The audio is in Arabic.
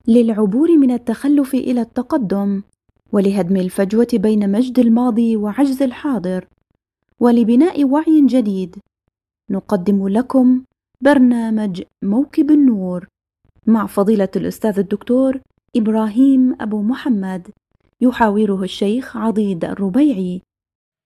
للعبور من التخلف إلى التقدم، ولهدم الفجوة بين مجد الماضي وعجز الحاضر، ولبناء وعي جديد، نقدم لكم برنامج موكب النور مع فضيلة الأستاذ الدكتور إبراهيم أبو محمد، يحاوره الشيخ عضيد الربيعي،